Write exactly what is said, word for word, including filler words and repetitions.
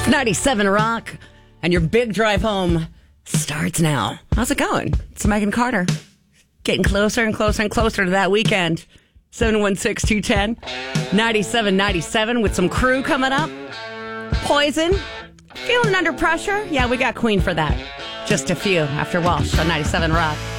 ninety-seven Rock, and your big drive home starts now. How's it going? It's Megan Carter. Getting closer and closer and closer to that weekend. seven one six, two one zero, nine seven nine seven with some Crew coming up. Poison. Feeling under pressure? Yeah, we got Queen for that. Just a few after Walsh on ninety-seven Rock.